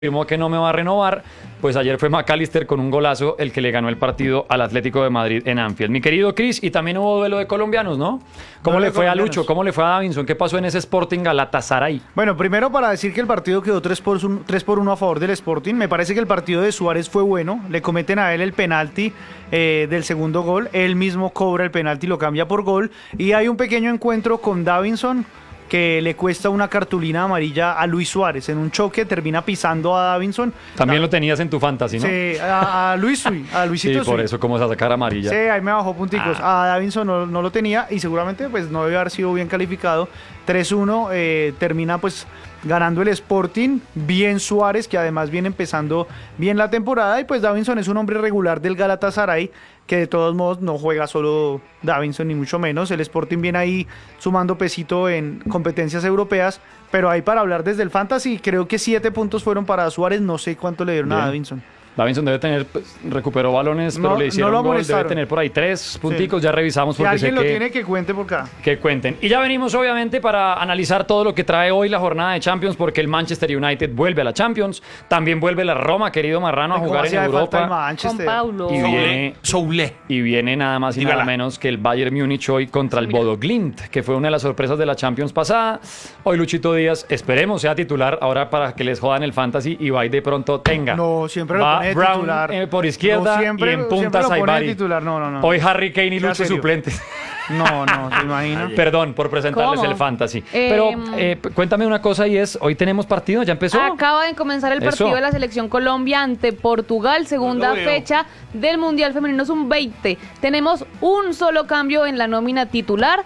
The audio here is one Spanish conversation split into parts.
confirmó que no me va a renovar, pues ayer fue McAllister con un golazo el que le ganó el partido al Atlético de Madrid en Anfield. Mi querido Cris, y también hubo duelo de colombianos, ¿no? ¿Cómo le fue a Lucho? ¿Cómo le fue a Davinson? ¿Qué pasó en ese Sporting Galatasaray? Bueno, primero para decir que el partido quedó 3-1 a favor del Sporting. Me parece que el partido de Suárez fue bueno. Le cometen a él el penalti del segundo gol. Él mismo cobra el penalti y lo cambia por gol. Y hay un pequeño encuentro con Davinson que le cuesta una cartulina amarilla a Luis Suárez. En un choque termina pisando a Davinson. También lo tenías en tu fantasy, ¿no? Sí, a Luisito. Sí, por eso, como se sacar amarilla. Sí, ahí me bajó punticos. A Davinson no lo tenía y seguramente pues no debe haber sido bien calificado. 3-1, termina pues ganando el Sporting, bien Suárez, que además viene empezando bien la temporada, y pues Davinson es un hombre regular del Galatasaray, que de todos modos no juega solo Davinson ni mucho menos. El Sporting viene ahí sumando pesito en competencias europeas, pero ahí para hablar desde el Fantasy, creo que 7 puntos fueron para Suárez, no sé cuánto le dieron Bien. a Davinson. Davinson debe tener, pues, recuperó balones, pero le hicieron lo gol, debe molestaron. tener por ahí 3 punticos, ya revisamos Si porque alguien sé lo que... tiene, que cuente por acá. Que cuenten. Y ya venimos obviamente para analizar todo lo que trae hoy la jornada de Champions, porque el Manchester United vuelve a la Champions, también vuelve la Roma, querido Marrano, a ¿Cómo jugar en hacía de falta el Europa. Manchester? Con Paulo. Y viene nada más y nada menos que el Bayern Múnich hoy contra el Bodo Glimt, que fue una de las sorpresas de la Champions pasada. Hoy Luchito Díaz, esperemos sea titular ahora para que les jodan el fantasy y va y de pronto tenga. No, siempre lo Va pone de Brown, titular. por izquierda, No, siempre- y en siempre punta lo pone de Saibari. titular. No. Hoy Harry Kane y Sea Lucho serio. suplentes. No, ¿se imagina? Perdón por presentarles ¿Cómo? el fantasy. Pero cuéntame una cosa, y es, hoy tenemos partido, ¿ya empezó? Acaba de comenzar el partido Eso. de la selección Colombia ante Portugal, segunda fecha del Mundial Femenino Sub-20. Tenemos un solo cambio en la nómina titular.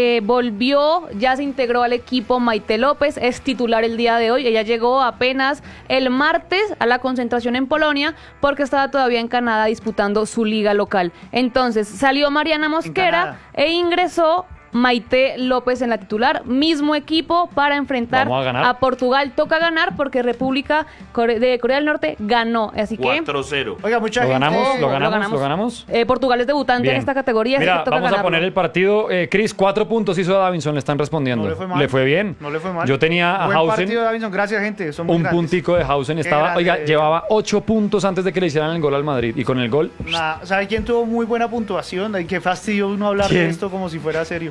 Volvió, ya se integró al equipo Maite López, es titular el día de hoy. Ella llegó apenas el martes a la concentración en Polonia porque estaba todavía en Canadá disputando su liga local. Entonces salió Mariana Mosquera Canadá. e ingresó Maite López en la titular, mismo equipo para enfrentar Vamos a ganar. a Portugal. Toca ganar porque República de Corea del Norte ganó, así que 4-0. Oiga, mucha ¿Lo gente... ganamos? ¿Lo ganamos? Portugal es debutante Bien. en esta categoría, así Mira, que toca vamos a ganarlo. poner el partido. Chris, 4 puntos hizo a Davinson, le están respondiendo. No le fue mal. fue bien. No le fue mal. Yo tenía a Buen Hausen, partido de Davinson, gracias gente. Son muy un grandes. puntico de Hausen. Qué Estaba, grande. oiga, llevaba 8 puntos antes de que le hicieran el gol al Madrid. Y con el gol, Nah, ¿sabe quién tuvo muy buena puntuación? Ay, qué fastidio uno hablar ¿Quién? de esto como si fuera serio.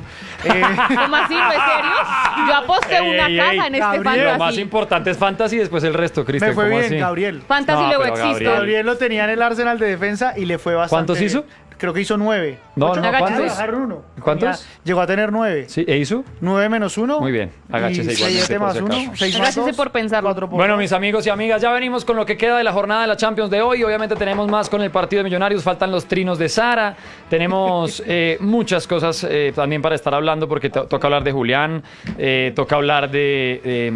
¿Cómo así? ¿No es serio? Yo aposté Ey, una ey, casa ey, en este Gabriel, lo más fantasy. importante es fantasy y después el resto, Cristian. Me fue ¿cómo bien, así? Gabriel. Fantasy No, luego pero existe. Gabriel lo tenía en el Arsenal de defensa y le fue bastante. ¿Cuántos hizo? Creo que hizo 9. No, ¿Ocho? no, ¿cuántos? Bajaron uno. ¿Cuántos? Llegó a tener 9. ¿Sí? ¿E hizo? 9 menos 1. Muy bien, agáchese igualmente, 7 por más si 1. acaso. 6 más Agáchese 2. por pensarlo. 4 por Bueno, dos. mis amigos y amigas, ya venimos con lo que queda de la jornada de la Champions de hoy. Obviamente tenemos más con el partido de Millonarios, faltan los trinos de Sara, tenemos muchas cosas también para estar hablando porque toca hablar de Julián, toca hablar de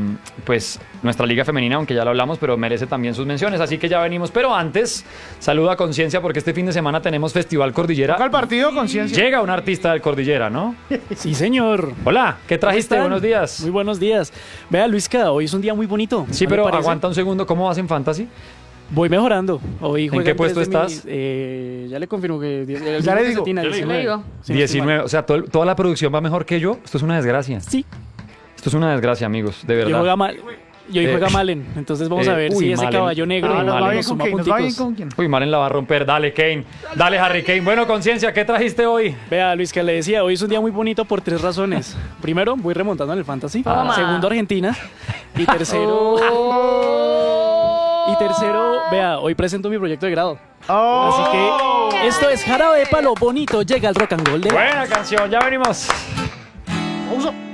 pues nuestra liga femenina, aunque ya lo hablamos, pero merece también sus menciones, así que ya venimos. Pero antes, saludo a Conciencia porque este fin de semana tenemos Festival Cordillera. Toca el partido con ciencia. Llega un artista del Cordillera, ¿no? Sí, señor. Hola, ¿qué trajiste? ¿Cómo están? Buenos días. Muy buenos días. Vea, Luisca, hoy es un día muy bonito. Sí, ¿no le pero parece? aguanta un segundo, ¿cómo vas en Fantasy? Voy mejorando. Hoy ¿En juegan qué puesto tres de estás? Ya le confirmo que... Ya le digo. Le digo. 19, o sea, toda la producción va mejor que yo. Esto es una desgracia. Sí. Esto es una desgracia, amigos, de Yo verdad. juega mal. Y hoy juega Malen. Entonces vamos a ver uy, si ese Malen. caballo negro Ah, Nos va bien nos con suma quién. Nos va bien punticos. con quién. Uy, Maren la va a romper. Dale, Kane. Dale, Harry Kane. Bueno, Conciencia, ¿qué trajiste hoy? Vea, Luis, que le decía, hoy es un día muy bonito por 3 razones. Primero, voy remontando en el Fantasy. Toma. Segundo, Argentina. Y tercero... Oh. Y tercero, vea, hoy presento mi proyecto de grado. Oh. Así que esto es Jarabe de Palo Bonito. Llega el rock and roll de... Buena canción, ya venimos. Pausa.